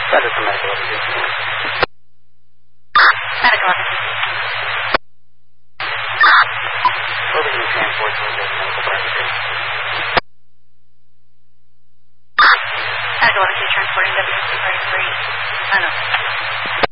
That is the medical emergency. Medical emergency. Where we can transport to the medical emergency. Medical emergency transporting WC 33. I know.